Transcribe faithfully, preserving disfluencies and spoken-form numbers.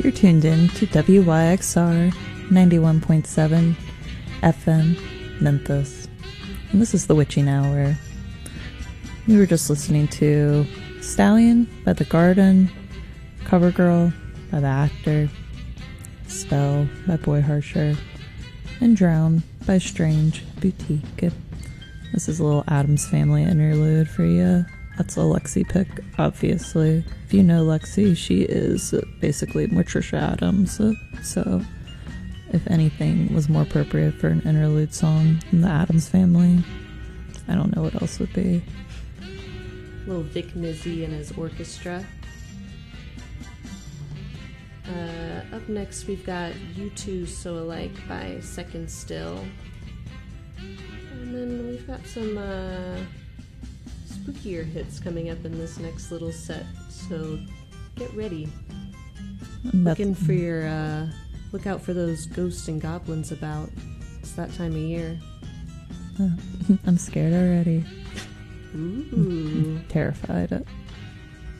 You're tuned in to W Y X R ninety-one point seven F M Memphis. And this is The Witching Hour. We were just listening to Stallion by The Garden, Cover Girl by The Actor, Spell by Boy Harsher, and Drown by Strange Boutique. This is a little Addams Family interlude for you. That's a Lexi pick, obviously. If you know Lexi, she is basically more Trisha Adams. So, if anything was more appropriate for an interlude song than the Addams Family, I don't know what else would be. Little Vic Mizzy and his orchestra. Uh, up next, we've got You Two So Alike by Second Still. And then we've got some uh, spookier hits coming up in this next little set, so get ready. Looking for your, uh, look out for those ghosts and goblins about. It's that time of year. Oh, I'm scared already. Ooh. I'm terrified.